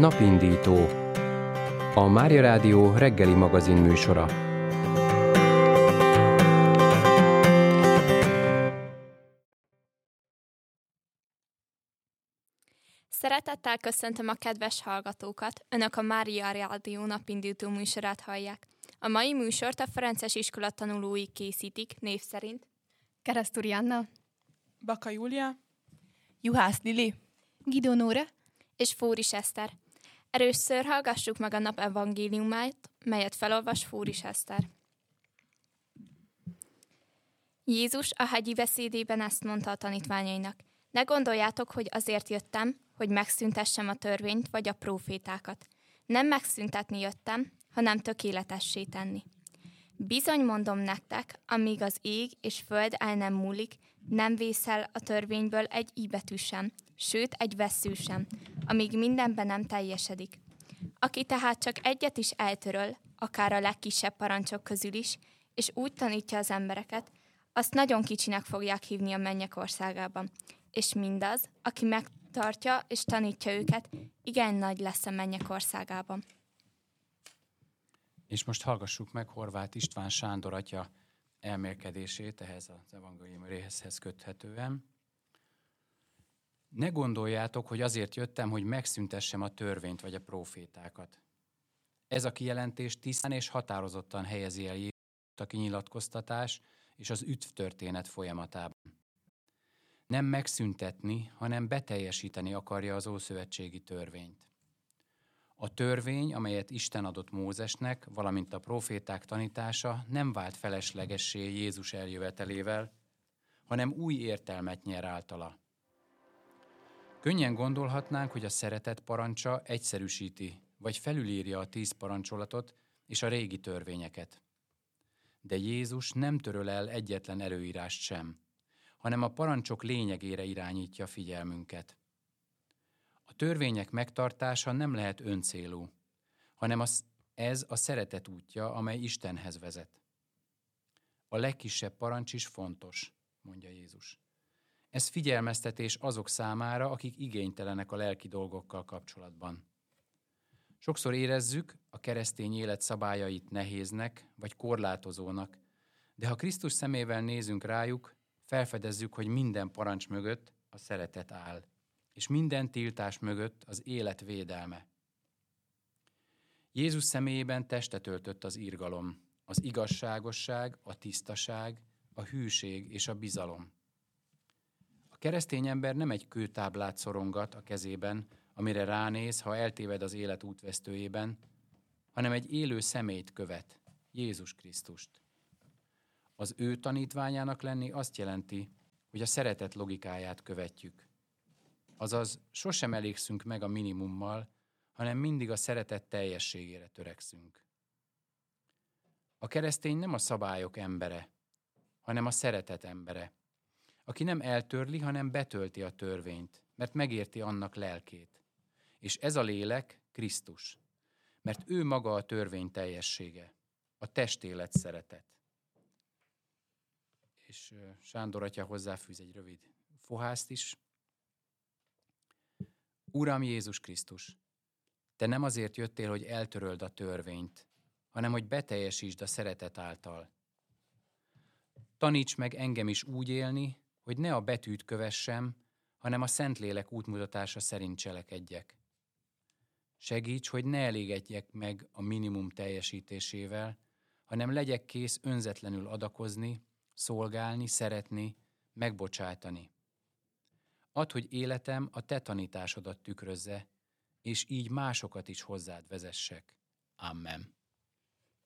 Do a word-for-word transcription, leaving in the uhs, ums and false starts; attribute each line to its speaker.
Speaker 1: Napindító, a Mária Rádió reggeli magazin műsora.
Speaker 2: Szeretettel köszöntöm a kedves hallgatókat, Önök a Mária Rádió napindító műsorát hallják. A mai műsort a Ferences iskola tanulói készítik, név szerint
Speaker 3: Keresztúri Anna,
Speaker 4: Baka Júlia,
Speaker 3: Juhász Lili,
Speaker 5: Guido Nóra
Speaker 2: és Fóris Eszter. Először hallgassuk meg a nap evangéliumát, melyet felolvas Fóris Eszter. Jézus a hegyi beszédében ezt mondta a tanítványainak: ne gondoljátok, hogy azért jöttem, hogy megszüntessem a törvényt vagy a prófétákat. Nem megszüntetni jöttem, hanem tökéletessé tenni. Bizony mondom nektek, amíg az ég és föld el nem múlik, nem vészel a törvényből egy íbetű sem, sőt egy vessző sem, amíg mindenben nem teljesedik. Aki tehát csak egyet is eltöröl, akár a legkisebb parancsok közül is, és úgy tanítja az embereket, azt nagyon kicsinek fogják hívni a mennyek országában. És mindaz, aki megtartja és tanítja őket, igen nagy lesz a mennyek országában.
Speaker 6: És most hallgassuk meg Horváth István Sándor atya elmélkedését ehhez az evangélium részhez köthetően. Ne gondoljátok, hogy azért jöttem, hogy megszüntessem a törvényt vagy a prófétákat. Ez a kijelentés tisztán és határozottan helyezi el Jézust a kinyilatkoztatás és az üdvtörténet folyamatában. Nem megszüntetni, hanem beteljesíteni akarja az ószövetségi törvényt. A törvény, amelyet Isten adott Mózesnek, valamint a próféták tanítása nem vált feleslegessé Jézus eljövetelével, hanem új értelmet nyer általa. Könnyen gondolhatnánk, hogy a szeretet parancsa egyszerűsíti, vagy felülírja a tíz parancsolatot és a régi törvényeket. De Jézus nem töröl el egyetlen előírást sem, hanem a parancsok lényegére irányítja figyelmünket. A törvények megtartása nem lehet öncélú, hanem az, ez a szeretet útja, amely Istenhez vezet. A legkisebb parancs is fontos, mondja Jézus. Ez figyelmeztetés azok számára, akik igénytelenek a lelki dolgokkal kapcsolatban. Sokszor érezzük a keresztény élet szabályait nehéznek vagy korlátozónak, de ha Krisztus szemével nézünk rájuk, felfedezzük, hogy minden parancs mögött a szeretet áll, és minden tiltás mögött az élet védelme. Jézus személyében testet öltött az irgalom, az igazságosság, a tisztaság, a hűség és a bizalom. A keresztény ember nem egy kőtáblát szorongat a kezében, amire ránéz, ha eltéved az élet útvesztőjében, hanem egy élő személyt követ, Jézus Krisztust. Az ő tanítványának lenni azt jelenti, hogy a szeretet logikáját követjük. Azaz sosem elégszünk meg a minimummal, hanem mindig a szeretet teljességére törekszünk. A keresztény nem a szabályok embere, hanem a szeretet embere, aki nem eltörli, hanem betölti a törvényt, mert megérti annak lelkét. És ez a lélek Krisztus, mert ő maga a törvény teljessége, a testélet szeretet. És Sándor atya hozzáfűz egy rövid fohászt is. Uram Jézus Krisztus, te nem azért jöttél, hogy eltöröld a törvényt, hanem hogy beteljesítsd a szeretet által. Taníts meg engem is úgy élni, hogy ne a betűt kövessem, hanem a Szentlélek útmutatása szerint cselekedjek. Segíts, hogy ne elégedjek meg a minimum teljesítésével, hanem legyek kész önzetlenül adakozni, szolgálni, szeretni, megbocsátani. Add, hogy életem a te tanításodat tükrözze, és így másokat is hozzád vezessek. Amen.